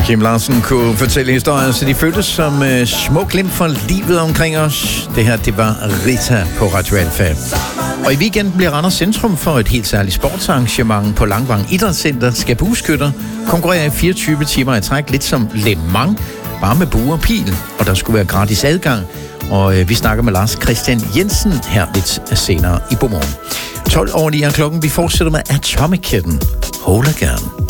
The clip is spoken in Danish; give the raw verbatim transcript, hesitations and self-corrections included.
Kim Larsen kunne fortælle historier, så de føltes som uh, små glimt fra livet omkring os. Det her, det var Rita på Radio Alfa. Og i weekenden bliver Randers centrum for et helt særligt sportsarrangement på Langvang Idrætscenter. Skal bueskytter konkurrere i fireogtyve timer i træk, lidt som Le Mans, bare med bue og pil. Og der skulle være gratis adgang. Og øh, vi snakker med Lars Christian Jensen her lidt senere i Bomorgen. tolv over ni er klokken. Vi fortsætter med Atomic Kitten. Hold again.